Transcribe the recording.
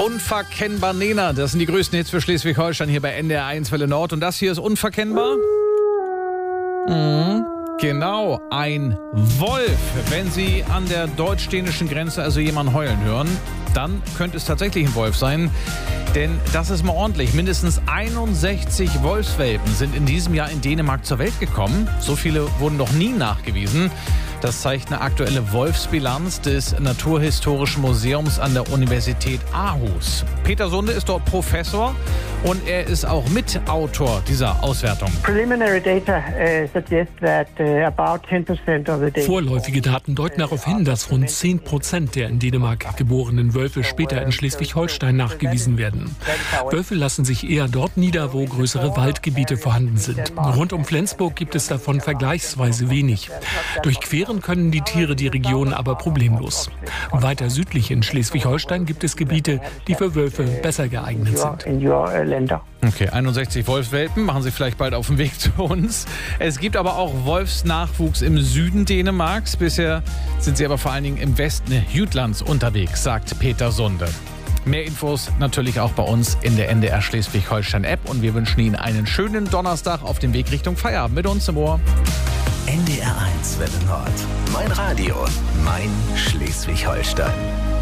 Unverkennbar Nena, das sind die größten Hits für Schleswig-Holstein hier bei NDR 1 Welle Nord. Und das hier ist unverkennbar? Genau, ein Wolf. Wenn Sie an der deutsch-dänischen Grenze also jemanden heulen hören, dann könnte es tatsächlich ein Wolf sein. Denn das ist mal ordentlich. Mindestens 61 Wolfswelpen sind in diesem Jahr in Dänemark zur Welt gekommen. So viele wurden noch nie nachgewiesen. Das zeigt eine aktuelle Wolfsbilanz des Naturhistorischen Museums an der Universität Aarhus. Peter Sunde ist dort Professor und er ist auch Mitautor dieser Auswertung. Preliminary data suggest that about 10% of the Danish. Vorläufige Daten deuten darauf hin, dass rund 10% der in Dänemark geborenen Wölfe später in Schleswig-Holstein nachgewiesen werden. Wölfe lassen sich eher dort nieder, wo größere Waldgebiete vorhanden sind. Rund um Flensburg gibt es davon vergleichsweise wenig. Durchqueren können die Tiere die Region aber problemlos. Weiter südlich in Schleswig-Holstein gibt es Gebiete, die für Wölfe besser geeignet sind. Okay, 61 Wolfswelpen machen sich vielleicht bald auf den Weg zu uns. Es gibt aber auch Wolfsnachwuchs im Süden Dänemarks. Bisher sind sie aber vor allen Dingen im Westen Jütlands unterwegs, sagt Peter Sunde. Mehr Infos natürlich auch bei uns in der NDR Schleswig-Holstein-App. Und wir wünschen Ihnen einen schönen Donnerstag auf dem Weg Richtung Feierabend mit uns im Ohr. NDR 1 Welle Nord. Mein Radio, mein Schleswig-Holstein.